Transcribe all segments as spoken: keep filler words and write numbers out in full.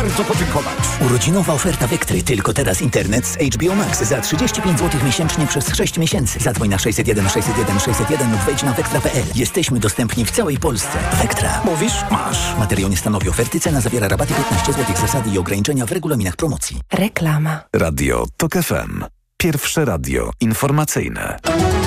bardzo podziękować. Urodzinowa oferta Vectry. Tylko teraz internet z H B O Max za trzydzieści pięć złotych miesięcznie przez sześć miesięcy. Zadzwoń na sześćset jeden sześćset jeden sześćset jeden lub wejdź na vectra kropka p l. Jesteśmy dostępni w całej Polsce. Vectra. Mówisz? Masz. Materiał nie stanowi oferty. Cena zawiera rabaty piętnaście złotych. Zasady i ograniczenia w regulaminach promocji. Reklama. Radio TOK F M. Pierwsze radio informacyjne.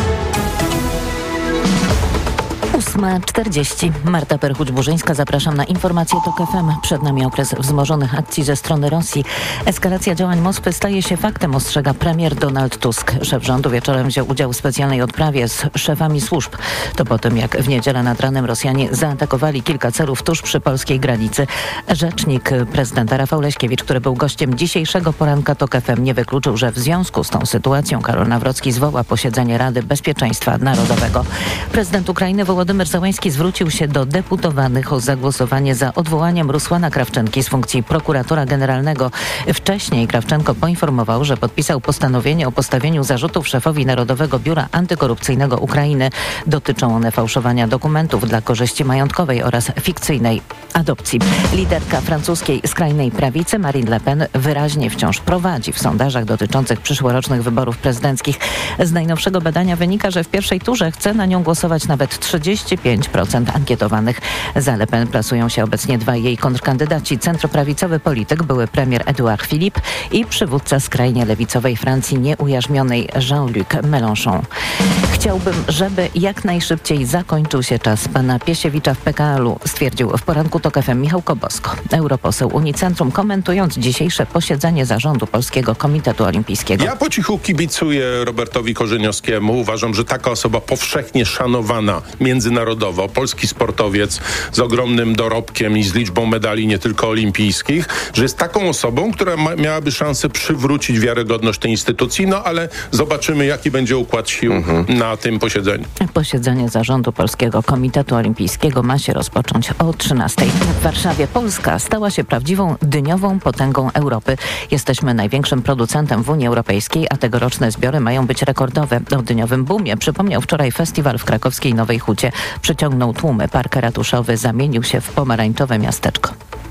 ósma czterdzieści. Marta Perchuć-Burzyńska, zapraszam na informacje TOK F M. Przed nami okres wzmożonych akcji ze strony Rosji. Eskalacja działań Moskwy staje się faktem, ostrzega premier Donald Tusk. Szef rządu wieczorem wziął udział w specjalnej odprawie z szefami służb. To po tym, jak w niedzielę nad ranem Rosjanie zaatakowali kilka celów tuż przy polskiej granicy. Rzecznik prezydenta Rafał Leśkiewicz, który był gościem dzisiejszego poranka TOK F M, nie wykluczył, że w związku z tą sytuacją Karol Nawrocki zwoła posiedzenie Rady Bezpieczeństwa Narodowego. Prezydent Ukrainy Wołodymyr Zełenski zwrócił się do deputowanych o zagłosowanie za odwołaniem Rusłana Krawczenki z funkcji prokuratora generalnego. Wcześniej Krawczenko poinformował, że podpisał postanowienie o postawieniu zarzutów szefowi Narodowego Biura Antykorupcyjnego Ukrainy. Dotyczą one fałszowania dokumentów dla korzyści majątkowej oraz fikcyjnej adopcji. Liderka francuskiej skrajnej prawicy Marine Le Pen wyraźnie wciąż prowadzi w sondażach dotyczących przyszłorocznych wyborów prezydenckich. Z najnowszego badania wynika, że w pierwszej turze chce na nią głosować nawet trzydzieści pięć procent ankietowanych. Za Le Pen plasują się obecnie dwaj jej kontrkandydaci. Centroprawicowy polityk, były premier Edouard Philippe i przywódca skrajnie lewicowej Francji nieujarzmionej Jean-Luc Mélenchon. Chciałbym, żeby jak najszybciej zakończył się czas pana Piesiewicza w P K L-u, stwierdził w poranku TOK F M Michał Kobosko. Europoseł Unicentrum, komentując dzisiejsze posiedzenie zarządu Polskiego Komitetu Olimpijskiego. Ja po cichu kibicuję Robertowi Korzeniowskiemu. Uważam, że taka osoba powszechnie szanowana międzynarodowo, polski sportowiec z ogromnym dorobkiem i z liczbą medali nie tylko olimpijskich, że jest taką osobą, która ma, miałaby szansę przywrócić wiarygodność tej instytucji, no ale zobaczymy, jaki będzie układ sił mhm. na tym posiedzeniu. Posiedzenie zarządu Polskiego Komitetu Olimpijskiego ma się rozpocząć o trzynastej. W Warszawie Polska stała się prawdziwą dyniową potęgą Europy. Jesteśmy największym producentem w Unii Europejskiej, a tegoroczne zbiory mają być rekordowe. O dyniowym boomie przypomniał wczoraj festiwal w krakowskiej Nowej Hucie. Przyciągnął tłumy. Park ratuszowy zamienił się w pomarańczowe miasteczko.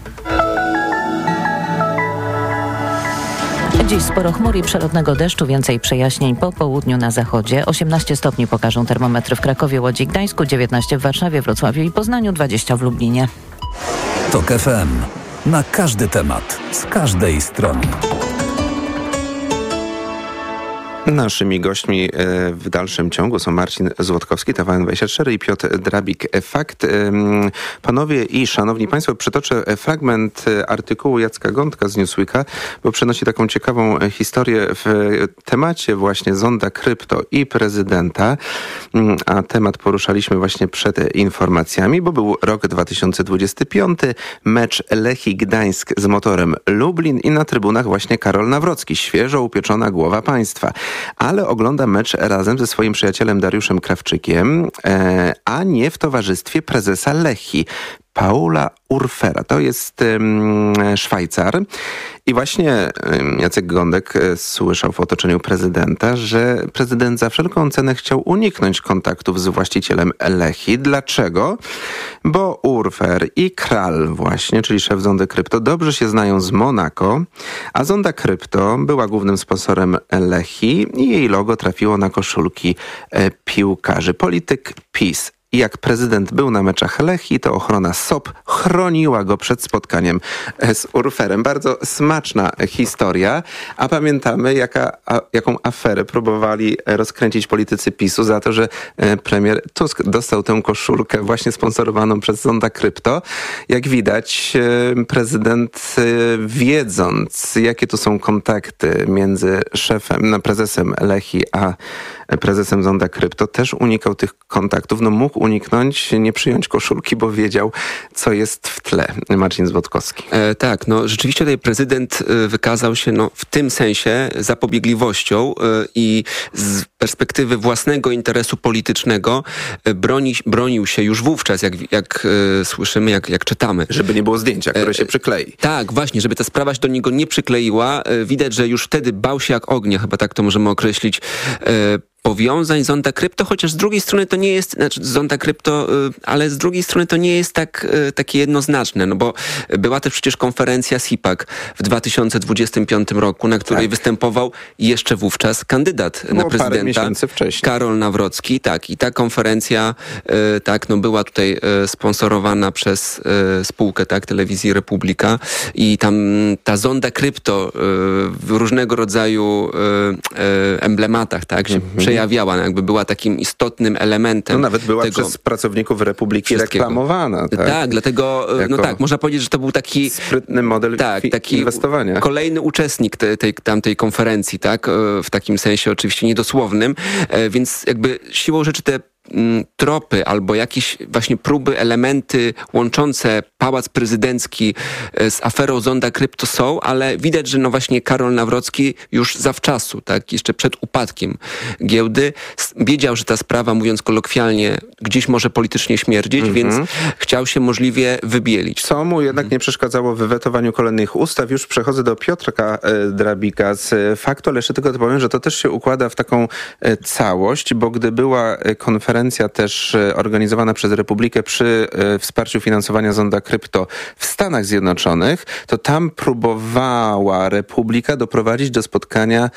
Dziś sporo chmur i przelotnego deszczu, więcej przejaśnień po południu na zachodzie. osiemnaście stopni pokażą termometry w Krakowie, Łodzi i Gdańsku, dziewiętnaście w Warszawie, Wrocławiu i Poznaniu, dwadzieścia w Lublinie. TOK F M. Na każdy temat, z każdej strony. Naszymi gośćmi w dalszym ciągu są Marcin Złotkowski, T V N dwadzieścia cztery i Piotr Drabik. Fakt. Panowie i szanowni państwo, przytoczę fragment artykułu Jacka Gądka z Newsweeka, bo przenosi taką ciekawą historię w temacie właśnie zonda krypto i prezydenta, a temat poruszaliśmy właśnie przed informacjami, bo był rok dwa tysiące dwudziesty piąty, mecz Lechii Gdańsk z Motorem Lublin i na trybunach właśnie Karol Nawrocki, świeżo upieczona głowa państwa. Ale ogląda mecz razem ze swoim przyjacielem Dariuszem Krawczykiem, e, a nie w towarzystwie prezesa Lechii, Paula Urfera. To jest um, Szwajcar. I właśnie um, Jacek Gądek e, słyszał w otoczeniu prezydenta, że prezydent za wszelką cenę chciał uniknąć kontaktów z właścicielem Lechii. Dlaczego? Bo Urfer i Kral właśnie, czyli szef Zondy Krypto, dobrze się znają z Monako, a Zonda Krypto była głównym sponsorem Lechii i jej logo trafiło na koszulki e, piłkarzy. Polityk PiS. I jak prezydent był na meczach Lechii, to ochrona S O P chroniła go przed spotkaniem z Urferem. Bardzo smaczna historia, a pamiętamy, jaka, a, jaką aferę próbowali rozkręcić politycy PiSu za to, że premier Tusk dostał tę koszulkę właśnie sponsorowaną przez Zonda Krypto. Jak widać, prezydent, wiedząc, jakie to są kontakty między szefem, no, prezesem Lechii a prezesem Zonda Krypto, też unikał tych kontaktów. No mógł uniknąć, nie przyjąć koszulki, bo wiedział, co jest w tle. Marcin Złotkowski. E, tak, no rzeczywiście tutaj prezydent wykazał się no, w tym sensie zapobiegliwością e, i z perspektywy własnego interesu politycznego broni, bronił się już wówczas, jak, jak e, słyszymy, jak, jak czytamy. Żeby nie było zdjęcia, które się przyklei. E, tak, właśnie, żeby ta sprawa się do niego nie przykleiła. E, widać, że już wtedy bał się jak ognia, chyba tak to możemy określić, e, powiązań z Zonda Krypto, chociaż z drugiej strony to nie jest, znaczy Zonda Krypto, ale z drugiej strony to nie jest tak, takie jednoznaczne, no bo była też przecież konferencja SIPAC w dwa tysiące dwudziestym piątym roku, na której tak. występował jeszcze wówczas kandydat Było na prezydenta, parę miesięcy wcześniej. Karol Nawrocki, tak, i ta konferencja tak, no była tutaj sponsorowana przez spółkę, tak, Telewizji Republika i tam ta Zonda Krypto w różnego rodzaju emblematach, tak, się mm-hmm. przejawiała, jakby była takim istotnym elementem. No nawet była tego przez pracowników Republiki reklamowana. Tak, tak dlatego, jako no tak, można powiedzieć, że to był taki sprytny model tak, fi- taki inwestowania. Kolejny uczestnik tej, tej, tamtej konferencji, tak, w takim sensie oczywiście niedosłownym, więc jakby siłą rzeczy te tropy albo jakieś właśnie próby, elementy łączące Pałac Prezydencki z aferą Zonda Krypto są, ale widać, że no właśnie Karol Nawrocki już zawczasu, tak, jeszcze przed upadkiem giełdy wiedział, że ta sprawa, mówiąc kolokwialnie, gdzieś może politycznie śmierdzić, mm-hmm. więc chciał się możliwie wybielić. Co mu jednak nie przeszkadzało w wetowaniu kolejnych ustaw. Już przechodzę do Piotrka e, Drabika z faktu, ale jeszcze tylko to powiem, że to też się układa w taką e, całość, bo gdy była konferencja też organizowana przez Republikę przy e, wsparciu finansowania Zonda Krypto w Stanach Zjednoczonych, to tam próbowała Republika doprowadzić do spotkania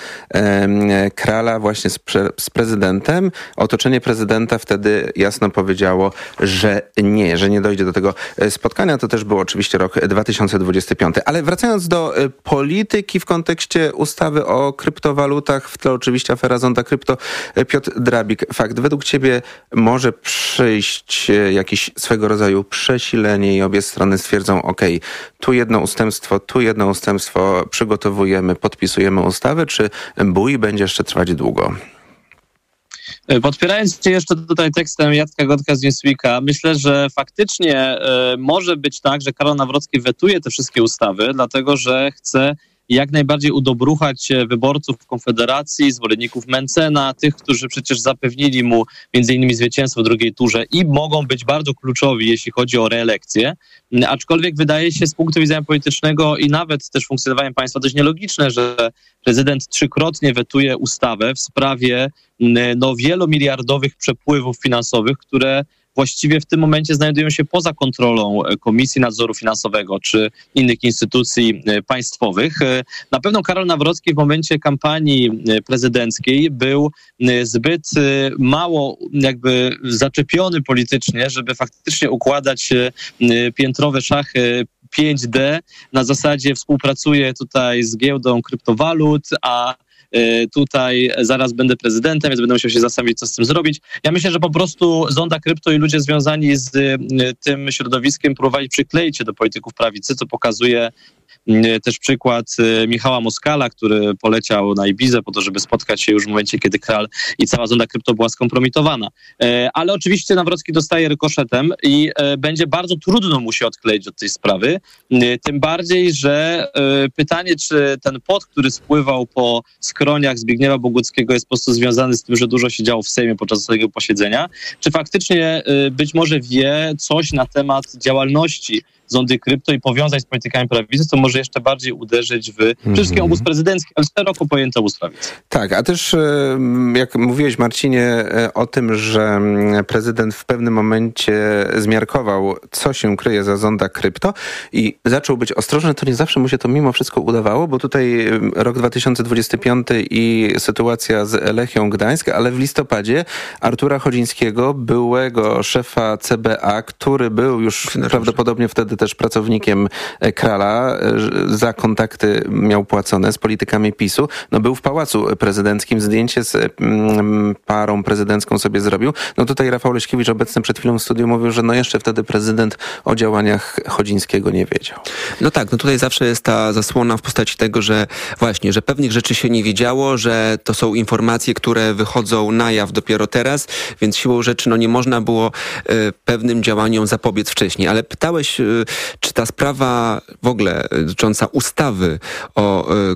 e, Krala właśnie z, pre, z prezydentem. Otoczenie prezydenta wtedy jasno powiedziało, że nie, że nie dojdzie do tego spotkania. To też był oczywiście rok dwa tysiące dwudziesty piąty. Ale wracając do e, polityki w kontekście ustawy o kryptowalutach, w tle oczywiście afera Zonda Krypto, e, Piotr Drabik, fakt, według ciebie może przyjść jakieś swego rodzaju przesilenie i obie strony stwierdzą, ok, tu jedno ustępstwo, tu jedno ustępstwo, przygotowujemy, podpisujemy ustawę, czy bój będzie jeszcze trwać długo? Podpierając się jeszcze tutaj tekstem Jacka Gotka z Newsweeka, myślę, że faktycznie y, może być tak, że Karol Nawrocki wetuje te wszystkie ustawy, dlatego że chce jak najbardziej udobruchać wyborców Konfederacji, zwolenników Mentzena, tych, którzy przecież zapewnili mu między innymi zwycięstwo w drugiej turze i mogą być bardzo kluczowi, jeśli chodzi o reelekcję. Aczkolwiek wydaje się z punktu widzenia politycznego i nawet też funkcjonowania państwa dość nielogiczne, że prezydent trzykrotnie wetuje ustawę w sprawie no, wielomiliardowych przepływów finansowych, które właściwie w tym momencie znajdują się poza kontrolą Komisji Nadzoru Finansowego czy innych instytucji państwowych. Na pewno Karol Nawrocki w momencie kampanii prezydenckiej był zbyt mało jakby zaczepiony politycznie, żeby faktycznie układać piętrowe szachy pięć D. Na zasadzie współpracuje tutaj z giełdą kryptowalut, a tutaj zaraz będę prezydentem, więc będę musiał się zastanowić, co z tym zrobić. Ja myślę, że po prostu Zonda Krypto i ludzie związani z tym środowiskiem próbowali przykleić się do polityków prawicy, co pokazuje też przykład Michała Moskala, który poleciał na Ibizę po to, żeby spotkać się już w momencie, kiedy Kral i cała Zonda Krypto była skompromitowana. Ale oczywiście Nawrocki dostaje rykoszetem i będzie bardzo trudno mu się odkleić od tej sprawy. Tym bardziej, że pytanie, czy ten pot, który spływał po skroniach Zbigniewa Boguckiego, jest po prostu związany z tym, że dużo się działo w Sejmie podczas tego posiedzenia, czy faktycznie być może wie coś na temat działalności Zondy Krypto i powiązać z politykami prawicy, to może jeszcze bardziej uderzyć w przede wszystkim obóz prezydencki, ale szeroko pojęty obóz prawicy. Tak, a też jak mówiłeś, Marcinie, o tym, że prezydent w pewnym momencie zmiarkował, co się kryje za Zonda Krypto i zaczął być ostrożny, to nie zawsze mu się to mimo wszystko udawało, bo tutaj rok dwa tysiące dwudziesty piąty i sytuacja z Lechią Gdańsk, ale w listopadzie Artura Chodzińskiego, byłego szefa C B A, który był już prawdopodobnie wtedy też pracownikiem Krala, za kontakty miał płacone z politykami PiSu. No był w Pałacu Prezydenckim, zdjęcie z mm, parą prezydencką sobie zrobił. No tutaj Rafał Leśkiewicz, obecny przed chwilą w studiu, mówił, że no jeszcze wtedy prezydent o działaniach Chodzińskiego nie wiedział. No tak, no tutaj zawsze jest ta zasłona w postaci tego, że właśnie, że pewnych rzeczy się nie wiedziało, że to są informacje, które wychodzą na jaw dopiero teraz, więc siłą rzeczy no nie można było y, pewnym działaniom zapobiec wcześniej. Ale pytałeś y, czy ta sprawa w ogóle dotycząca ustawy o y,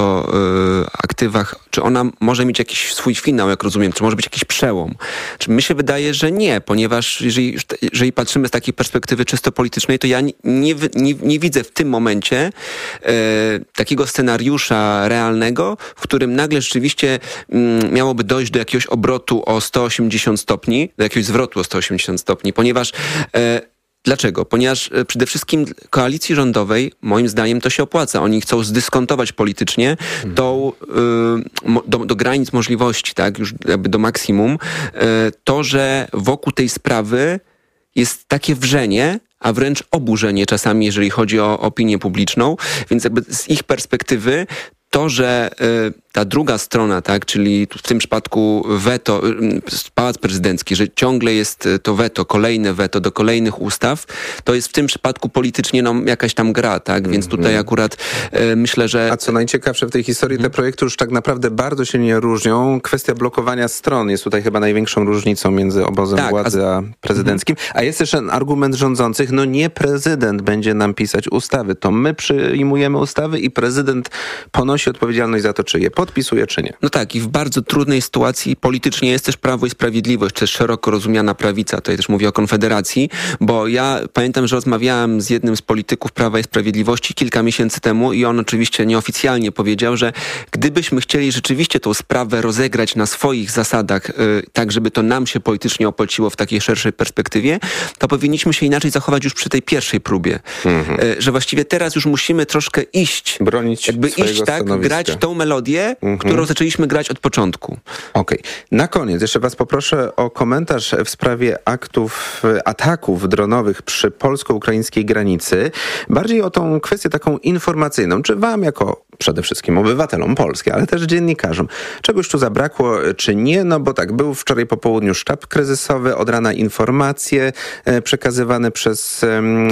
kryptoaktywach, y, czy ona może mieć jakiś swój finał, jak rozumiem, czy może być jakiś przełom? Czy mi się wydaje, że nie, ponieważ jeżeli, jeżeli patrzymy z takiej perspektywy czysto politycznej, to ja nie, nie, nie, nie widzę w tym momencie y, takiego scenariusza realnego, w którym nagle rzeczywiście y, miałoby dojść do jakiegoś obrotu o sto osiemdziesiąt stopni, do jakiegoś zwrotu o sto osiemdziesiąt stopni, ponieważ e, dlaczego? Ponieważ e, przede wszystkim koalicji rządowej, moim zdaniem, to się opłaca. Oni chcą zdyskontować politycznie mhm. tą, e, mo, do, do granic możliwości, tak, już jakby do maksimum, e, to, że wokół tej sprawy jest takie wrzenie, a wręcz oburzenie czasami, jeżeli chodzi o opinię publiczną, więc jakby z ich perspektywy to, że y, ta druga strona, tak, czyli w tym przypadku weto, y, Pałac Prezydencki, że ciągle jest to weto, kolejne weto do kolejnych ustaw, to jest w tym przypadku politycznie no, jakaś tam gra, tak, więc tutaj akurat y, myślę, że... A co najciekawsze w tej historii, te projekty już tak naprawdę bardzo się nie różnią. Kwestia blokowania stron jest tutaj chyba największą różnicą między obozem tak, władzy a, a prezydenckim. A jest też ten argument rządzących, no nie prezydent będzie nam pisać ustawy, to my przyjmujemy ustawy i prezydent ponosi odpowiedzialność za to, czy je podpisuje, czy nie. No tak, i w bardzo trudnej sytuacji politycznie jest też Prawo i Sprawiedliwość, też szeroko rozumiana prawica, tutaj też mówię o Konfederacji, bo ja pamiętam, że rozmawiałem z jednym z polityków Prawa i Sprawiedliwości kilka miesięcy temu i on oczywiście nieoficjalnie powiedział, że gdybyśmy chcieli rzeczywiście tą sprawę rozegrać na swoich zasadach, yy, tak żeby to nam się politycznie opłaciło w takiej szerszej perspektywie, to powinniśmy się inaczej zachować już przy tej pierwszej próbie. Mhm. Yy, że właściwie teraz już musimy troszkę iść, bronić jakby iść, tak, grać tą melodię, mhm. którą zaczęliśmy grać od początku. Okej. Okay. Na koniec jeszcze was poproszę o komentarz w sprawie aktów, ataków dronowych przy polsko-ukraińskiej granicy. Bardziej o tą kwestię taką informacyjną. Czy wam jako przede wszystkim obywatelom Polski, ale też dziennikarzom czegoś tu zabrakło, czy nie? No bo tak, był wczoraj po południu sztab kryzysowy, od rana informacje e, przekazywane przez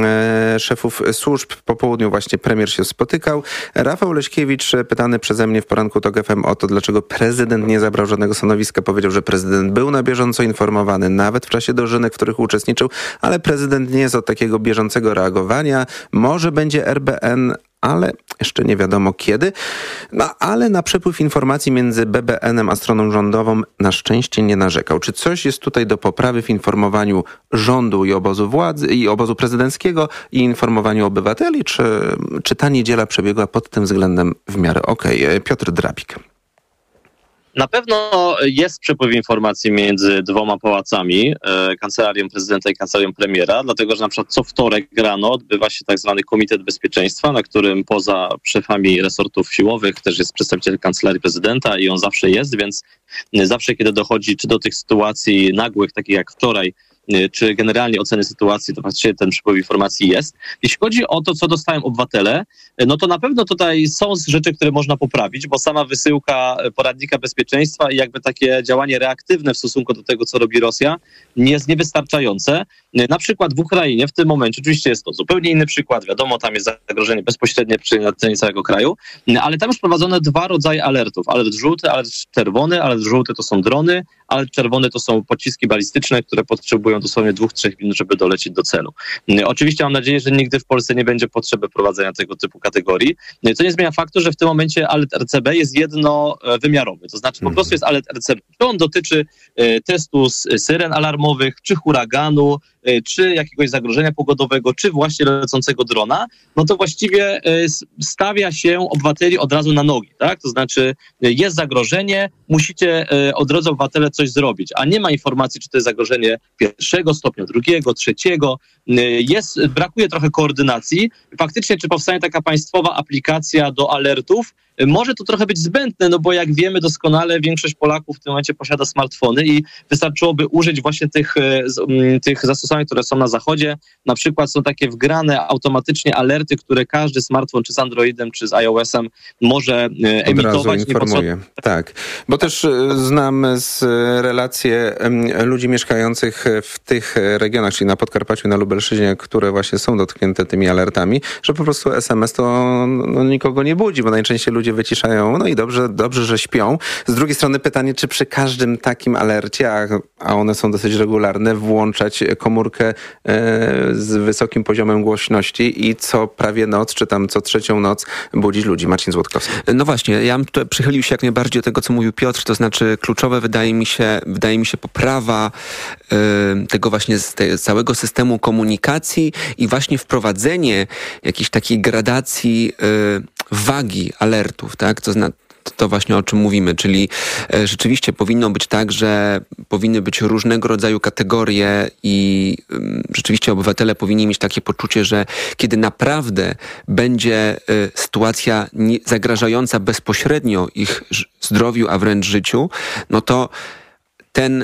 e, szefów służb. Po południu właśnie premier się spotykał. Rafał Leśkiewicz, pytany przeze mnie w poranku TOK F M o to, dlaczego prezydent nie zabrał żadnego stanowiska, powiedział, że prezydent był na bieżąco informowany, nawet w czasie dożynek, w których uczestniczył, ale prezydent nie jest od takiego bieżącego reagowania. Może będzie R B N, ale jeszcze nie wiadomo kiedy. No, ale na przepływ informacji między B B N-em a stroną rządową na szczęście nie narzekał. Czy coś jest tutaj do poprawy w informowaniu rządu i obozu władzy, i obozu prezydenckiego i informowaniu obywateli, czy, czy ta niedziela przebiegła pod tym względem w miarę okej? Okay. Piotr Drabik. Na pewno jest przepływ informacji między dwoma pałacami, e, kancelarią prezydenta i kancelarią premiera, dlatego że na przykład co wtorek rano odbywa się tak zwany Komitet Bezpieczeństwa, na którym poza szefami resortów siłowych też jest przedstawiciel kancelarii prezydenta i on zawsze jest, więc zawsze kiedy dochodzi czy do tych sytuacji nagłych, takich jak wczoraj, czy generalnie oceny sytuacji, to właściwie ten przepływ informacji jest. Jeśli chodzi o to, co dostają obywatele, no to na pewno tutaj są rzeczy, które można poprawić, bo sama wysyłka poradnika bezpieczeństwa i jakby takie działanie reaktywne w stosunku do tego, co robi Rosja, nie jest niewystarczające. Na przykład w Ukrainie w tym momencie, oczywiście jest to zupełnie inny przykład, wiadomo, tam jest zagrożenie bezpośrednie przy na terenie całego kraju, ale tam już prowadzone dwa rodzaje alertów. Alert żółty, alert czerwony. Alert żółty to są drony, alert czerwony to są pociski balistyczne, które potrzebują dosłownie dwóch, trzech minut, żeby dolecieć do celu. Oczywiście mam nadzieję, że nigdy w Polsce nie będzie potrzeby prowadzenia tego typu kategorii, co nie zmienia faktu, że w tym momencie alert R C B jest jednowymiarowy, to znaczy po prostu jest alert R C B. Czy on dotyczy testu syren alarmowych, czy huraganu, czy jakiegoś zagrożenia pogodowego, czy właśnie lecącego drona, no to właściwie stawia się obywateli od razu na nogi, tak? To znaczy jest zagrożenie, musicie od drodze obywatele coś zrobić, a nie ma informacji, czy to jest zagrożenie pierwszego stopnia, drugiego, trzeciego. Jest, brakuje trochę koordynacji. Faktycznie, czy powstanie taka państwowa aplikacja do alertów? Może to trochę być zbędne, no bo jak wiemy doskonale, większość Polaków w tym momencie posiada smartfony i wystarczyłoby użyć właśnie tych, tych zastosowań, które są na zachodzie. Na przykład są takie wgrane automatycznie alerty, które każdy smartfon, czy z Androidem, czy z iOS-em może emitować. Od razu informuje. Tak, bo też znam z relacje ludzi mieszkających w tych regionach, czyli na Podkarpaciu i na Lubelszczyźnie, które właśnie są dotknięte tymi alertami, że po prostu S M S to no, nikogo nie budzi, bo najczęściej ludzie ludzie wyciszają, no i dobrze, dobrze, że śpią. Z drugiej strony pytanie, czy przy każdym takim alercie, a, a one są dosyć regularne, włączać komórkę e, z wysokim poziomem głośności i co prawie noc, czy tam co trzecią noc budzić ludzi. Marcin Złotkowski. No właśnie, ja bym tutaj przychylił się jak najbardziej do tego, co mówił Piotr, to znaczy kluczowe wydaje mi się, wydaje mi się poprawa y, tego właśnie z te, całego systemu komunikacji i właśnie wprowadzenie jakiejś takiej gradacji y, wagi alertów, tak? To znaczy to właśnie o czym mówimy, czyli e, rzeczywiście powinno być tak, że powinny być różnego rodzaju kategorie i y, rzeczywiście obywatele powinni mieć takie poczucie, że kiedy naprawdę będzie y, sytuacja nie, zagrażająca bezpośrednio ich zdrowiu, a wręcz życiu, no to ten y,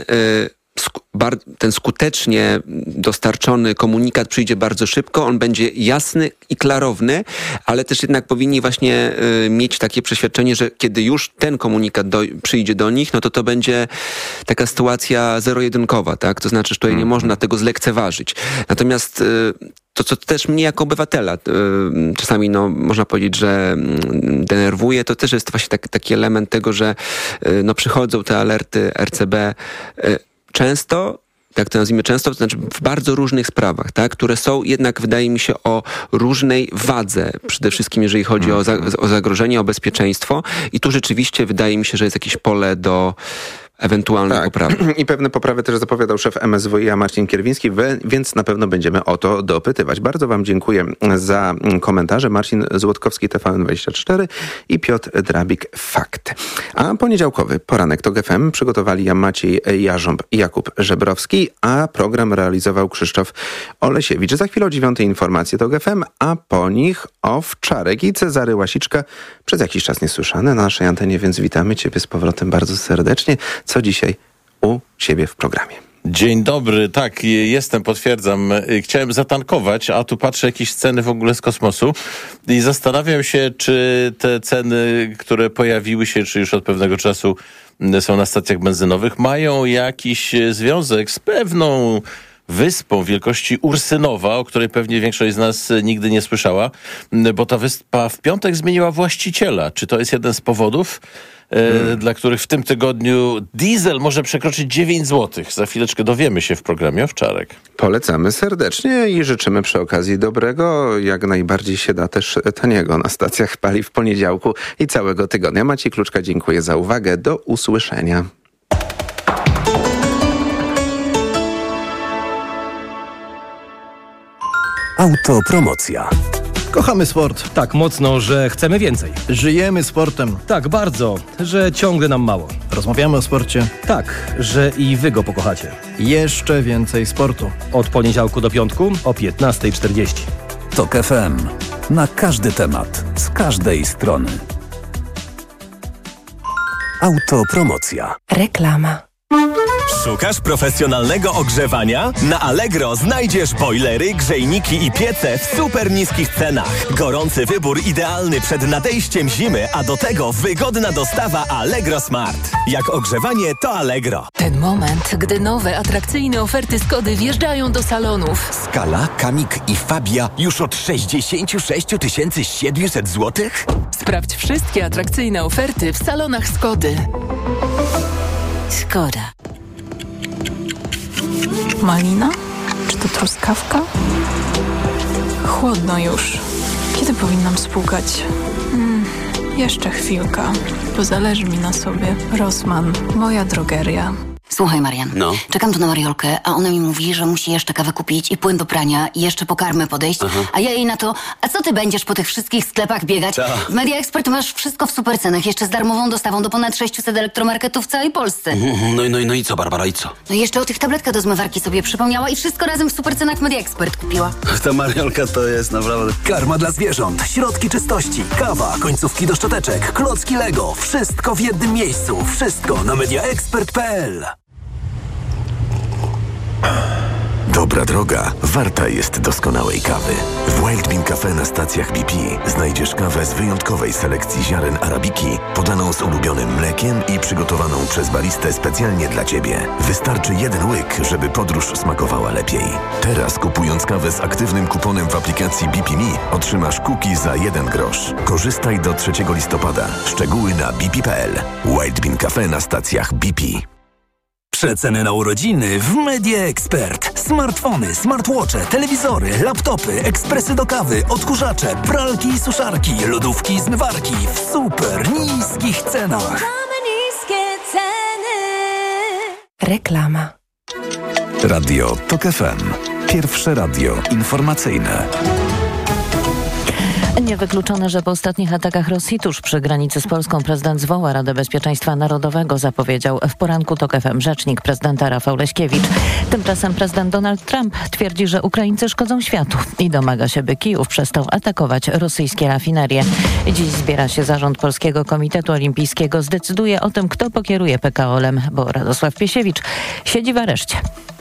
ten skutecznie dostarczony komunikat przyjdzie bardzo szybko, on będzie jasny i klarowny, ale też jednak powinni właśnie y, mieć takie przeświadczenie, że kiedy już ten komunikat do, przyjdzie do nich, no to to będzie taka sytuacja zero-jedynkowa, tak? To znaczy, że tutaj nie można tego zlekceważyć. Natomiast y, to, co też mnie jako obywatela y, czasami no, można powiedzieć, że y, denerwuje, to też jest właśnie tak, taki element tego, że y, no, przychodzą te alerty R C B y, często, jak to nazwijmy często, to znaczy w bardzo różnych sprawach, tak, które są jednak, wydaje mi się, o różnej wadze, przede wszystkim jeżeli chodzi o, za, o zagrożenie, o bezpieczeństwo i tu rzeczywiście wydaje mi się, że jest jakieś pole do ewentualnej tak. poprawy. I pewne poprawy też zapowiadał szef M S W i Marcin Kierwiński, więc na pewno będziemy o to dopytywać. Bardzo wam dziękuję za komentarze. Marcin Złotkowski, T V N dwadzieścia cztery i Piotr Drabik, Fakt. A poniedziałkowy poranek TOK F M przygotowali Maciej Jarząb i Jakub Żebrowski, a program realizował Krzysztof Olesiewicz. Za chwilę o dziewiątej informacje TOK F M, a po nich Owczarek i Cezary Łasiczka, przez jakiś czas niesłyszane na naszej antenie, więc witamy ciebie z powrotem bardzo serdecznie. Co dzisiaj u ciebie w programie? Dzień dobry, tak, jestem, potwierdzam. Chciałem zatankować, a tu patrzę jakieś ceny w ogóle z kosmosu i zastanawiam się, czy te ceny, które pojawiły się, czy już od pewnego czasu są na stacjach benzynowych, mają jakiś związek z pewną wyspą wielkości Ursynowa, o której pewnie większość z nas nigdy nie słyszała, bo ta wyspa w piątek zmieniła właściciela. Czy to jest jeden z powodów, Hmm. dla których w tym tygodniu diesel może przekroczyć dziewięć złotych. Za chwileczkę dowiemy się w programie Owczarek. Polecamy serdecznie i życzymy przy okazji dobrego, jak najbardziej się da też taniego na stacjach paliw w poniedziałku i całego tygodnia. Maciej Kluczka, dziękuję za uwagę. Do usłyszenia. Autopromocja. Kochamy sport. Tak mocno, że chcemy więcej. Żyjemy sportem. Tak bardzo, że ciągle nam mało. Rozmawiamy o sporcie. Tak, że i wy go pokochacie. Jeszcze więcej sportu. Od poniedziałku do piątku o piętnasta czterdzieści. TOK F M. Na każdy temat, z każdej strony. Autopromocja. Reklama. Szukasz profesjonalnego ogrzewania? Na Allegro znajdziesz bojlery, grzejniki i piece w super niskich cenach. Gorący wybór idealny przed nadejściem zimy, a do tego wygodna dostawa Allegro Smart. Jak ogrzewanie, to Allegro. Ten moment, gdy nowe, atrakcyjne oferty Skody wjeżdżają do salonów. Skala, Kamik i Fabia już od sześćdziesiąt sześć tysięcy siedemset złotych? Sprawdź wszystkie atrakcyjne oferty w salonach Skody. Skoda. Malina? Czy to truskawka? Chłodno już. Kiedy powinnam spłukać? Hmm, jeszcze chwilka, bo zależy mi na sobie. Rossmann, moja drogeria. Słuchaj, Marian, no. czekam tu na Mariolkę, a ona mi mówi, że musi jeszcze kawę kupić i płyn do prania i jeszcze po karmę podejść, Aha. a ja jej na to, a co ty będziesz po tych wszystkich sklepach biegać? Ta. W Media Expert masz wszystko w supercenach, jeszcze z darmową dostawą do ponad sześciuset elektromarketów w całej Polsce. No i, no, i, no i co, Barbara, i co? No i jeszcze o tych tabletkach do zmywarki sobie przypomniała i wszystko razem w supercenach w Media Expert kupiła. Ta Mariolka to jest naprawdę... Karma dla zwierząt, środki czystości, kawa, końcówki do szczoteczek, klocki Lego. Wszystko w jednym miejscu. Wszystko na media expert kropka p l. Dobra droga warta jest doskonałej kawy. W Wild Bean Cafe na stacjach B P znajdziesz kawę z wyjątkowej selekcji ziaren arabiki, podaną z ulubionym mlekiem i przygotowaną przez baristę specjalnie dla Ciebie. Wystarczy jeden łyk, żeby podróż smakowała lepiej. Teraz kupując kawę z aktywnym kuponem w aplikacji B P Me otrzymasz cookie za jeden grosz. Korzystaj do trzeciego listopada. Szczegóły na b p kropka p l. Wild Bean Cafe na stacjach B P. Przeceny na urodziny w Media Expert. Smartfony, smartwatche, telewizory, laptopy, ekspresy do kawy, odkurzacze, pralki i suszarki, lodówki i zmywarki w super niskich cenach. Mamy niskie ceny. Reklama. Radio TOK F M. Pierwsze radio informacyjne. Niewykluczone, że po ostatnich atakach Rosji tuż przy granicy z Polską prezydent zwoła Radę Bezpieczeństwa Narodowego, zapowiedział w poranku TOK F M rzecznik prezydenta Rafał Leśkiewicz. Tymczasem prezydent Donald Trump twierdzi, że Ukraińcy szkodzą światu i domaga się, by Kijów przestał atakować rosyjskie rafinerie. Dziś zbiera się zarząd Polskiego Komitetu Olimpijskiego. Zdecyduje o tym, kto pokieruje P K O L-em, bo Radosław Piesiewicz siedzi w areszcie.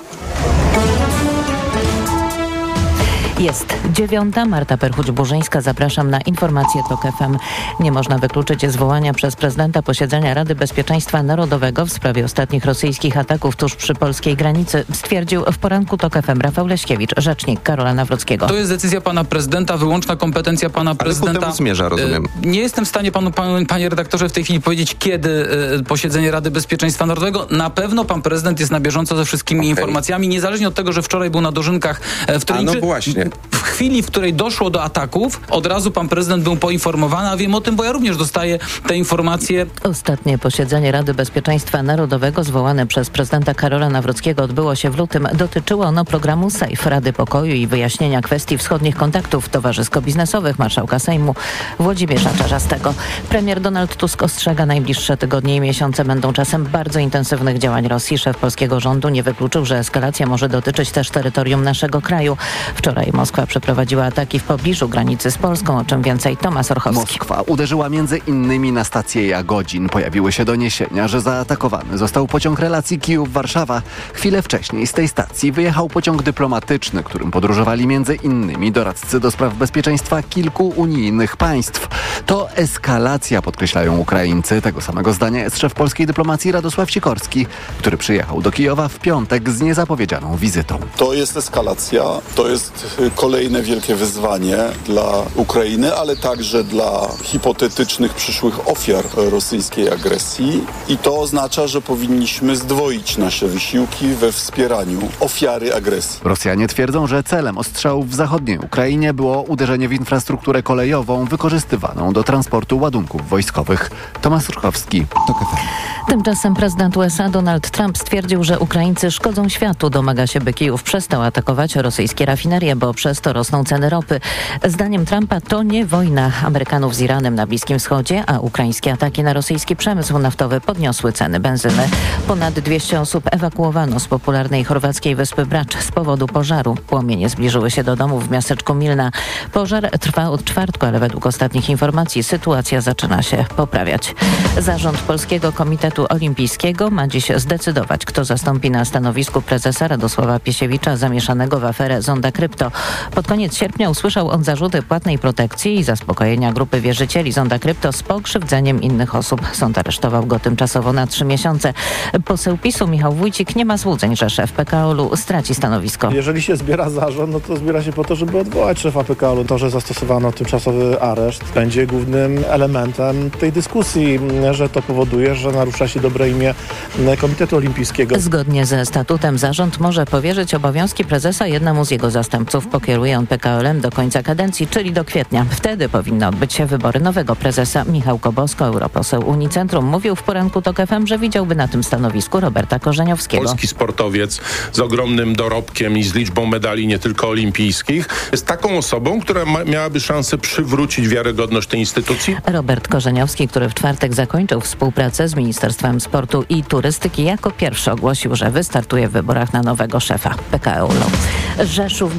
Jest dziewiąta. Marta Perchuć-Burzyńska. Zapraszam na informacje TOK F M. Nie można wykluczyć zwołania przez prezydenta posiedzenia Rady Bezpieczeństwa Narodowego w sprawie ostatnich rosyjskich ataków tuż przy polskiej granicy, stwierdził w poranku TOK F M Rafał Leśkiewicz, rzecznik Karola Nawrockiego. To jest decyzja pana prezydenta, wyłączna kompetencja pana prezydenta. Ale ku temu zmierza, rozumiem. Nie jestem w stanie panu, panu, panie redaktorze, w tej chwili powiedzieć, kiedy y, posiedzenie Rady Bezpieczeństwa Narodowego. Na pewno pan prezydent jest na bieżąco ze wszystkimi okay. informacjami, niezależnie od tego, że wczoraj był na dożynkach w Trójcy. A no właśnie. W chwili, w której doszło do ataków, od razu pan prezydent był poinformowany, a wiem o tym, bo ja również dostaję te informacje. Ostatnie posiedzenie Rady Bezpieczeństwa Narodowego zwołane przez prezydenta Karola Nawrockiego odbyło się w lutym. Dotyczyło ono programu SAFE, Rady Pokoju i wyjaśnienia kwestii wschodnich kontaktów towarzysko-biznesowych marszałka Sejmu Włodzimierza Czarzastego. Premier Donald Tusk ostrzega, najbliższe tygodnie i miesiące będą czasem bardzo intensywnych działań Rosji. Szef polskiego rządu nie wykluczył, że eskalacja może dotyczyć też terytorium naszego kraju. Wczoraj Moskwa przeprowadziła ataki w pobliżu granicy z Polską, o czym więcej Tomasz Orchowski. Moskwa uderzyła między innymi na stację Jagodzin. Pojawiły się doniesienia, że zaatakowany został pociąg relacji Kijów-Warszawa. Chwilę wcześniej z tej stacji wyjechał pociąg dyplomatyczny, którym podróżowali między innymi doradcy do spraw bezpieczeństwa kilku unijnych państw. To eskalacja, podkreślają Ukraińcy. Tego samego zdania jest szef polskiej dyplomacji Radosław Sikorski, który przyjechał do Kijowa w piątek z niezapowiedzianą wizytą. To jest eskalacja, to jest kolejne wielkie wyzwanie dla Ukrainy, ale także dla hipotetycznych przyszłych ofiar rosyjskiej agresji. I to oznacza, że powinniśmy zdwoić nasze wysiłki we wspieraniu ofiary agresji. Rosjanie twierdzą, że celem ostrzałów w zachodniej Ukrainie było uderzenie w infrastrukturę kolejową wykorzystywaną do transportu ładunków wojskowych. Tomasz Urchowski, TOK F M. Tymczasem prezydent U S A Donald Trump stwierdził, że Ukraińcy szkodzą światu. Domaga się, by Kijów przestał atakować rosyjskie rafinerie, bo przez to rosną ceny ropy. Zdaniem Trumpa to nie wojna Amerykanów z Iranem na Bliskim Wschodzie, a ukraińskie ataki na rosyjski przemysł naftowy podniosły ceny benzyny. Ponad dwieście osób ewakuowano z popularnej chorwackiej wyspy Brač z powodu pożaru. Płomienie zbliżyły się do domów w miasteczku Milna. Pożar trwa od czwartku, ale według ostatnich informacji sytuacja zaczyna się poprawiać. Zarząd Polskiego Komitetu Olimpijskiego ma dziś zdecydować, kto zastąpi na stanowisku prezesa Radosława Piesiewicza zamieszanego w aferę Zonda Krypto. Pod koniec sierpnia usłyszał on zarzuty płatnej protekcji i zaspokojenia grupy wierzycieli Zonda Krypto z pokrzywdzeniem innych osób. Sąd aresztował go tymczasowo na trzy miesiące. Poseł PiSu Michał Wójcik nie ma złudzeń, że szef P K O L-u straci stanowisko. Jeżeli się zbiera zarząd, no to zbiera się po to, żeby odwołać szefa P K O L-u. To, że zastosowano tymczasowy areszt, będzie głównym elementem tej dyskusji, że to powoduje, że narusza się dobre imię Komitetu Olimpijskiego. Zgodnie ze statutem zarząd może powierzyć obowiązki prezesa jednemu z jego zastępców. Pokieruje on P K O L-em do końca kadencji, czyli do kwietnia. Wtedy powinny odbyć się wybory nowego prezesa. Michał Kobosko, europoseł Unicentrum, mówił w poranku TOK F M, że widziałby na tym stanowisku Roberta Korzeniowskiego. Polski sportowiec z ogromnym dorobkiem i z liczbą medali nie tylko olimpijskich jest taką osobą, która ma, miałaby szansę przywrócić wiarygodność tej instytucji. Robert Korzeniowski, który w czwartek zakończył współpracę z Ministerstwem Sportu i Turystyki, jako pierwszy ogłosił, że wystartuje w wyborach na nowego szefa P K O L-u. Rzeszów bije w tym roku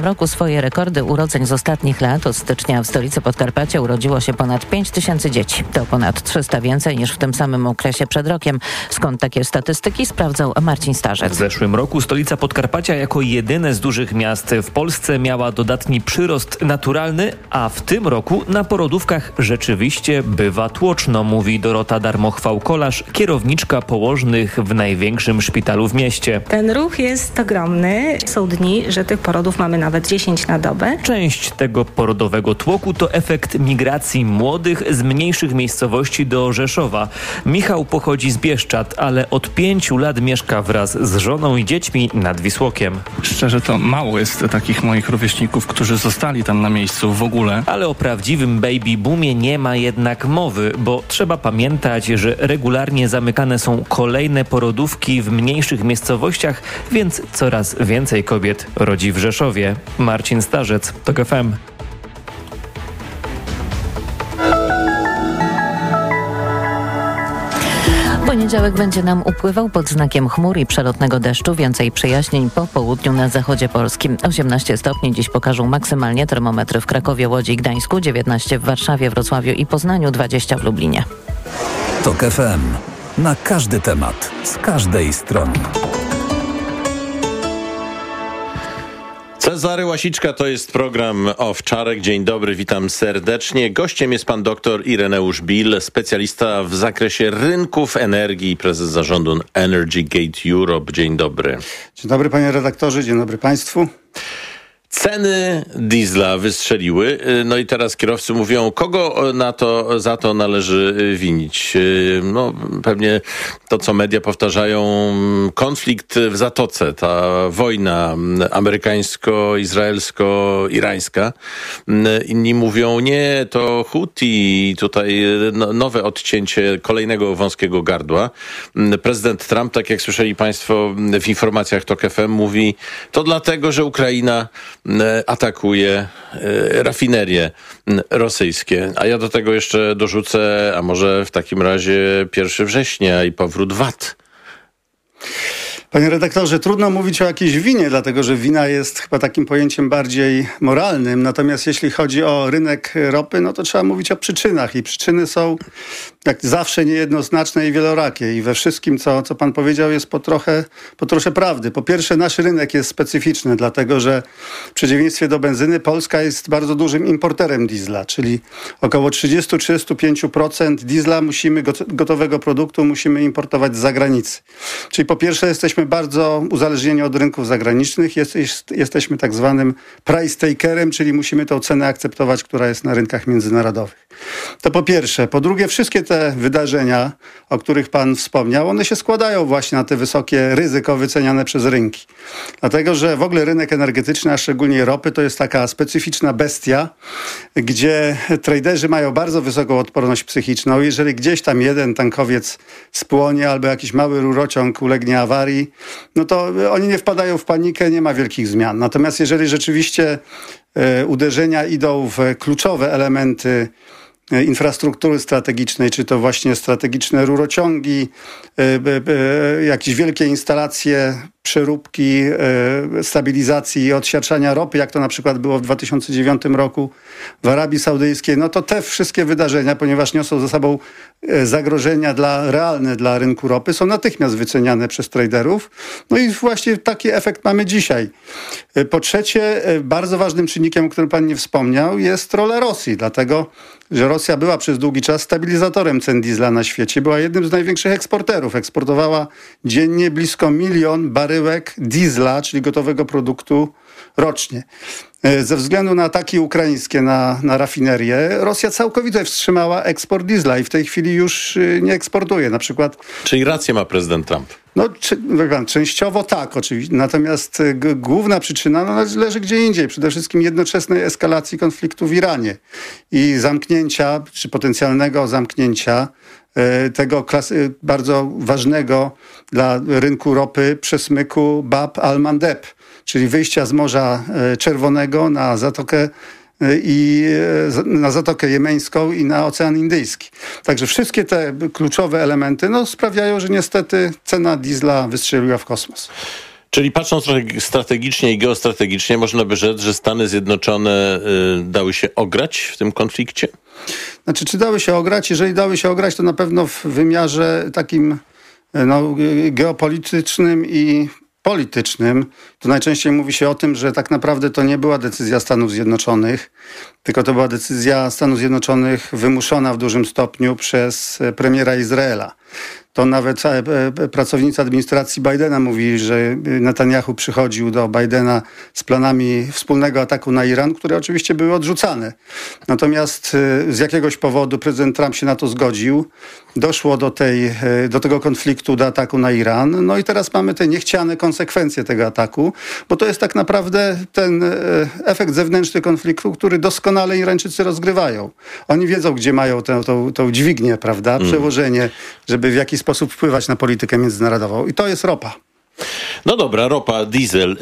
roku swoje rekordy urodzeń z ostatnich lat. Od stycznia w stolicy Podkarpacia urodziło się ponad pięć tysięcy dzieci. To ponad trzysta więcej niż w tym samym okresie przed rokiem. Skąd takie statystyki sprawdzał Marcin Starzec. W zeszłym roku stolica Podkarpacia jako jedyne z dużych miast w Polsce miała dodatni przyrost naturalny, a w tym roku na porodówkach rzeczywiście bywa tłoczno, mówi Dorota Darmochwał-Kolarz, kierowniczka położnych w największym szpitalu w mieście. Ten ruch jest ogromny. Są dni, że tych porodów mamy nawet dziesięć na dobę. Część tego porodowego tłoku to efekt migracji młodych z mniejszych miejscowości do Rzeszowa. Michał pochodzi z Bieszczad, ale od pięciu lat mieszka wraz z żoną i dziećmi nad Wisłokiem. Szczerze to mało jest takich moich rówieśników, którzy zostali tam na miejscu w ogóle. Ale o prawdziwym baby boomie nie ma jednak mowy, bo trzeba pamiętać, że regularnie zamykane są kolejne porodówki w mniejszych miejscowościach, więc coraz więcej kobiet rodzi w Rzeszowie. Marcin Starzec, TOK F M. Poniedziałek będzie nam upływał pod znakiem chmur i przelotnego deszczu. Więcej przejaśnień po południu na zachodzie Polski. osiemnaście stopni dziś pokażą maksymalnie termometry w Krakowie, Łodzi i Gdańsku, dziewiętnaście w Warszawie, Wrocławiu i Poznaniu, dwadzieścia w Lublinie. TOK F M. Na każdy temat, z każdej strony. Cezary Łasiczka, to jest program Owczarek. Dzień dobry, witam serdecznie. Gościem jest pan doktor Ireneusz Bil, specjalista w zakresie rynków energii, prezes zarządu Energy Gate Europe. Dzień dobry. Dzień dobry panie redaktorze, dzień dobry państwu. Ceny diesla wystrzeliły, no i teraz kierowcy mówią, kogo na to, za to należy winić. No pewnie to, co media powtarzają, konflikt w Zatoce, ta wojna amerykańsko-izraelsko-irańska. Inni mówią, nie, to Houthi, tutaj nowe odcięcie kolejnego wąskiego gardła. Prezydent Trump, tak jak słyszeli państwo w informacjach TOK F M, mówi, to dlatego, że Ukraina atakuje rafinerie rosyjskie. A ja do tego jeszcze dorzucę, a może w takim razie pierwszego września i powrót V A T. Panie redaktorze, trudno mówić o jakiejś winie, dlatego że wina jest chyba takim pojęciem bardziej moralnym. Natomiast jeśli chodzi o rynek ropy, no to trzeba mówić o przyczynach. I przyczyny są jak zawsze niejednoznaczne i wielorakie. I we wszystkim, co, co pan powiedział, jest po trochę, po trosze prawdy. Po pierwsze, nasz rynek jest specyficzny, dlatego że w przeciwieństwie do benzyny Polska jest bardzo dużym importerem diesla, czyli około trzydzieści do trzydziestu pięciu procent diesla musimy, gotowego produktu musimy importować z zagranicy. Czyli po pierwsze jesteśmy bardzo uzależnieni od rynków zagranicznych. Jest, jest, jesteśmy tak zwanym price takerem, czyli musimy tą cenę akceptować, która jest na rynkach międzynarodowych. To po pierwsze. Po drugie, wszystkie te wydarzenia, o których pan wspomniał, one się składają właśnie na te wysokie ryzyko wyceniane przez rynki. Dlatego, że w ogóle rynek energetyczny, a szczególnie ropy, to jest taka specyficzna bestia, gdzie traderzy mają bardzo wysoką odporność psychiczną. Jeżeli gdzieś tam jeden tankowiec spłonie albo jakiś mały rurociąg ulegnie awarii, no to oni nie wpadają w panikę, nie ma wielkich zmian. Natomiast jeżeli rzeczywiście e, uderzenia idą w kluczowe elementy infrastruktury strategicznej, czy to właśnie strategiczne rurociągi, jakieś wielkie instalacje, przeróbki, stabilizacji i odsiarczania ropy, jak to na przykład było w dwa tysiące dziewiątym roku w Arabii Saudyjskiej, no to te wszystkie wydarzenia, ponieważ niosą ze sobą zagrożenia dla, realne dla rynku ropy, są natychmiast wyceniane przez traderów. No i właśnie taki efekt mamy dzisiaj. Po trzecie, bardzo ważnym czynnikiem, o którym pan nie wspomniał, jest rola Rosji, dlatego że Rosja była przez długi czas stabilizatorem cen diesla na świecie, była jednym z największych eksporterów. Eksportowała dziennie blisko milion baryłek diesla, czyli gotowego produktu rocznie. Ze względu na ataki ukraińskie na, na rafinerię, Rosja całkowicie wstrzymała eksport diesla i w tej chwili już nie eksportuje. Na przykład. Czyli rację ma prezydent Trump? No, czy, częściowo tak, oczywiście. Natomiast g- główna przyczyna no, leży gdzie indziej. Przede wszystkim jednoczesnej eskalacji konfliktu w Iranie i zamknięcia, czy potencjalnego zamknięcia e, tego klasy, bardzo ważnego dla rynku ropy przesmyku Bab al-Mandeb, czyli wyjścia z Morza Czerwonego na Zatokę i na Zatokę Jemeńską i na Ocean Indyjski. Także wszystkie te kluczowe elementy no, sprawiają, że niestety cena diesla wystrzeliła w kosmos. Czyli patrząc trochę strategicznie i geostrategicznie, można by rzec, że Stany Zjednoczone y, dały się ograć w tym konflikcie? Znaczy, czy dały się ograć? Jeżeli dały się ograć, to na pewno w wymiarze takim no, geopolitycznym i politycznym. Tu najczęściej mówi się o tym, że tak naprawdę to nie była decyzja Stanów Zjednoczonych, tylko to była decyzja Stanów Zjednoczonych wymuszona w dużym stopniu przez premiera Izraela. To nawet pracownica administracji Bidena mówi, że Netanyahu przychodził do Bidena z planami wspólnego ataku na Iran, które oczywiście były odrzucane. Natomiast z jakiegoś powodu prezydent Trump się na to zgodził. Doszło do, tej, do tego konfliktu, do ataku na Iran. No i teraz mamy te niechciane konsekwencje tego ataku, bo to jest tak naprawdę ten efekt zewnętrzny konfliktu, który doskonale Irańczycy rozgrywają. Oni wiedzą, gdzie mają tę, tą, tą dźwignię, prawda, przełożenie, żeby w jakiś sposób wpływać na politykę międzynarodową. I to jest ropa. No dobra, ropa, diesel.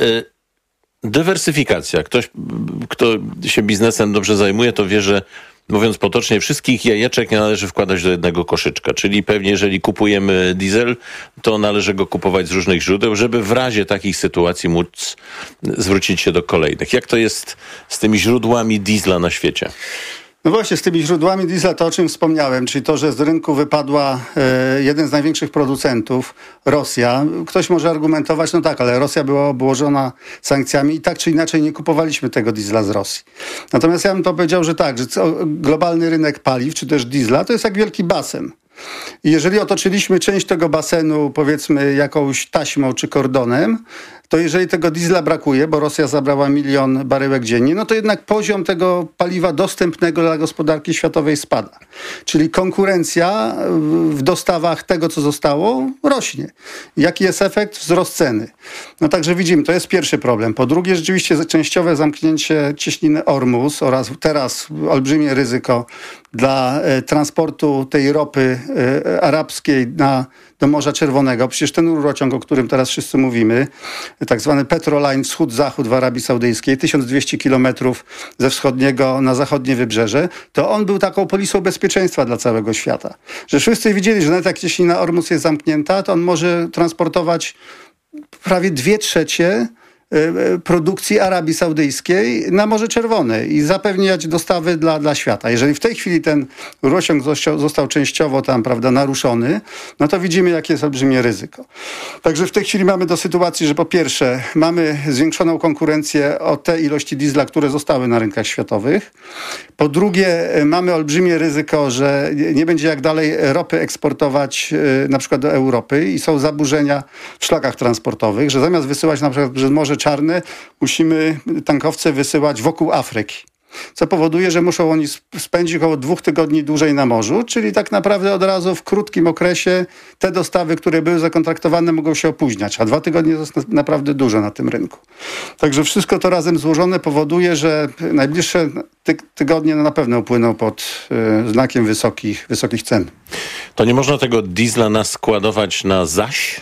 Dywersyfikacja. Ktoś, kto się biznesem dobrze zajmuje, to wie, że mówiąc potocznie, wszystkich jajeczek nie należy wkładać do jednego koszyczka. Czyli pewnie, jeżeli kupujemy diesel, to należy go kupować z różnych źródeł, żeby w razie takich sytuacji móc zwrócić się do kolejnych. Jak to jest z tymi źródłami diesla na świecie? No właśnie, z tymi źródłami diesla to, o czym wspomniałem, czyli to, że z rynku wypadła e, jeden z największych producentów, Rosja. Ktoś może argumentować, no tak, ale Rosja była obłożona sankcjami i tak czy inaczej nie kupowaliśmy tego diesla z Rosji. Natomiast ja bym to powiedział, że tak, że globalny rynek paliw, czy też diesla, to jest jak wielki basen. I jeżeli otoczyliśmy część tego basenu, powiedzmy, jakąś taśmą czy kordonem, to jeżeli tego diesla brakuje, bo Rosja zabrała milion baryłek dziennie, no to jednak poziom tego paliwa dostępnego dla gospodarki światowej spada. Czyli konkurencja w dostawach tego, co zostało, rośnie. Jaki jest efekt? Wzrost ceny. No także widzimy, to jest pierwszy problem. Po drugie, rzeczywiście częściowe zamknięcie cieśniny Ormus oraz teraz olbrzymie ryzyko dla e, transportu tej ropy e, arabskiej na, do Morza Czerwonego. Przecież ten rurociąg, o którym teraz wszyscy mówimy, tak zwany Petroline wschód-zachód w Arabii Saudyjskiej, tysiąc dwieście kilometrów ze wschodniego na zachodnie wybrzeże, to on był taką polisą bezpieczeństwa dla całego świata. Że wszyscy widzieli, że nawet jak cieśnina Ormus jest zamknięta, to on może transportować prawie dwie trzecie produkcji Arabii Saudyjskiej na Morze Czerwone i zapewniać dostawy dla, dla świata. Jeżeli w tej chwili ten rurociąg został, został częściowo tam, prawda, naruszony, no to widzimy, jakie jest olbrzymie ryzyko. Także w tej chwili mamy do sytuacji, że po pierwsze mamy zwiększoną konkurencję o te ilości diesla, które zostały na rynkach światowych. Po drugie mamy olbrzymie ryzyko, że nie będzie jak dalej ropy eksportować na przykład do Europy i są zaburzenia w szlakach transportowych, że zamiast wysyłać na przykład przez Morze Czarne, musimy tankowce wysyłać wokół Afryki. Co powoduje, że muszą oni spędzić około dwóch tygodni dłużej na morzu, czyli tak naprawdę od razu w krótkim okresie te dostawy, które były zakontraktowane, mogą się opóźniać, a dwa tygodnie to jest naprawdę dużo na tym rynku. Także wszystko to razem złożone powoduje, że najbliższe ty- tygodnie no na pewno upłyną pod y, znakiem wysokich, wysokich cen. To nie można tego diesla naskładować na zaś?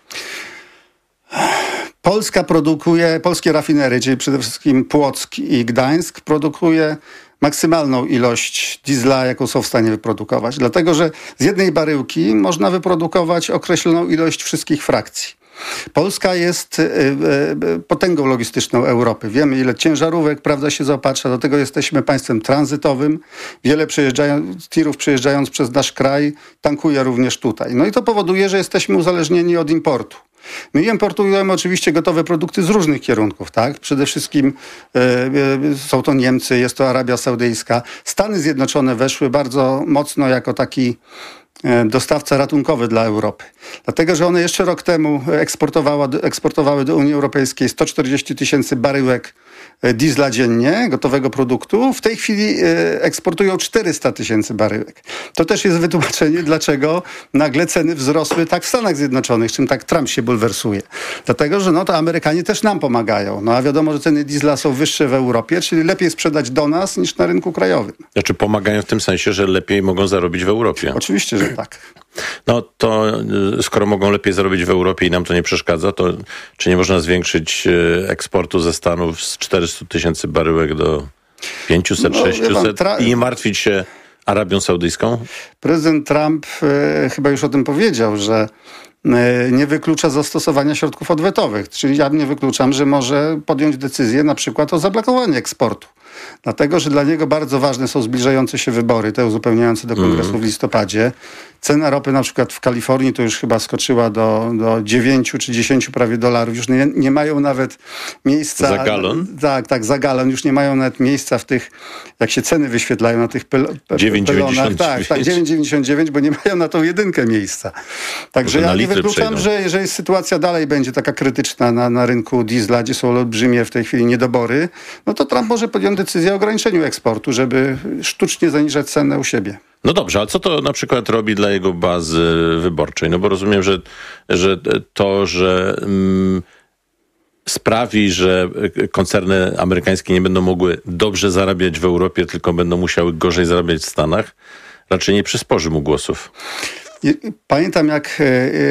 Polska produkuje, polskie rafinerie, czyli przede wszystkim Płock i Gdańsk, produkuje maksymalną ilość diesla, jaką są w stanie wyprodukować. Dlatego, że z jednej baryłki można wyprodukować określoną ilość wszystkich frakcji. Polska jest y, y, potęgą logistyczną Europy. Wiemy, ile ciężarówek, prawda, się zaopatrza. Do tego jesteśmy państwem tranzytowym. Wiele przejeżdżają, tirów przejeżdżając przez nasz kraj tankuje również tutaj. No i to powoduje, że jesteśmy uzależnieni od importu. My importujemy oczywiście gotowe produkty z różnych kierunków, tak? Przede wszystkim y, y, są to Niemcy, jest to Arabia Saudyjska. Stany Zjednoczone weszły bardzo mocno jako taki dostawca ratunkowy dla Europy. Dlatego, że one jeszcze rok temu eksportowała, eksportowały do Unii Europejskiej sto czterdzieści tysięcy baryłek diesla dziennie, gotowego produktu. W tej chwili eksportują czterysta tysięcy baryłek. To też jest wytłumaczenie, dlaczego nagle ceny wzrosły tak w Stanach Zjednoczonych, czym tak Trump się bulwersuje. Dlatego, że no to Amerykanie też nam pomagają. No a wiadomo, że ceny diesla są wyższe w Europie, czyli lepiej sprzedać do nas niż na rynku krajowym. Znaczy pomagają w tym sensie, że lepiej mogą zarobić w Europie. Oczywiście, że tak. No to skoro mogą lepiej zarobić w Europie i nam to nie przeszkadza, to czy nie można zwiększyć eksportu ze Stanów z czterysta tysięcy baryłek do pięćset, sześćset no, tra- i nie martwić się Arabią Saudyjską? Prezydent Trump e, chyba już o tym powiedział, że e, nie wyklucza zastosowania środków odwetowych. Czyli ja nie wykluczam, że może podjąć decyzję na przykład o zablokowaniu eksportu. Dlatego, że dla niego bardzo ważne są zbliżające się wybory, te uzupełniające do kongresu mm. w listopadzie. Cena ropy na przykład w Kalifornii to już chyba skoczyła do, do dziewięciu czy dziesięciu prawie dolarów. Już nie, nie mają nawet miejsca... Za galon? Tak, tak, za galon. Już nie mają nawet miejsca w tych, jak się ceny wyświetlają na tych pyl, dziewięć pylonach. Tak, tak, dziewięć dziewięćdziesiąt dziewięć, bo nie mają na tą jedynkę miejsca. Także ja nie wykluczam, że jeżeli sytuacja dalej będzie taka krytyczna na, na rynku diesla, gdzie są olbrzymie w tej chwili niedobory, no to Trump może podjąć decyzję o ograniczeniu eksportu, żeby sztucznie zaniżać cenę u siebie. No dobrze, ale co to na przykład robi dla jego bazy wyborczej? No bo rozumiem, że, że to, że mm, sprawi, że koncerny amerykańskie nie będą mogły dobrze zarabiać w Europie, tylko będą musiały gorzej zarabiać w Stanach, raczej nie przysporzy mu głosów. Pamiętam, jak